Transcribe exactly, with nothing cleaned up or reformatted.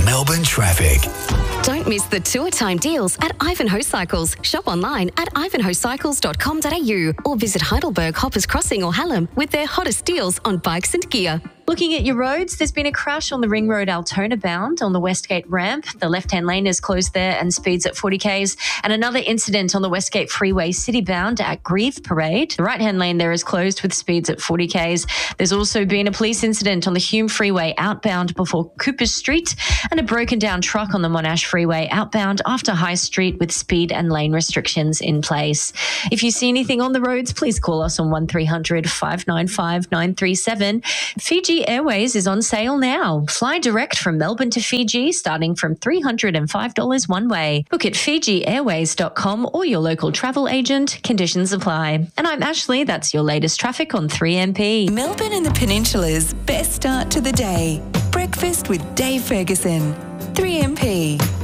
Melbourne traffic. Don't miss the tour time deals at Ivanhoe Cycles. Shop online at ivanhoe cycles dot com dot a u or visit Heidelberg, Hoppers Crossing or Hallam with their hottest deals on bikes and gear. Looking at your roads, there's been a crash on the Ring Road Altona bound on the Westgate ramp. The left-hand lane is closed there and speeds at forty kays. And another incident on the Westgate Freeway city bound at Grieve Parade. The right-hand lane there is closed with speeds at forty kays. There's also been a police incident on the Hume Freeway outbound before Coopers Street and a broken down truck on the Monash Freeway outbound after High Street with speed and lane restrictions in place. If you see anything on the roads, please call us on one three hundred, five nine five, nine three seven. Fiji Airways is on sale now. Fly direct from Melbourne to Fiji starting from three hundred five dollars one way. Book at fiji airways dot com or your local travel agent. Conditions apply. And I'm Ashley. That's your latest traffic on three M P. Melbourne and the Peninsula's best start to the day. Breakfast with Dave Ferguson. three M P.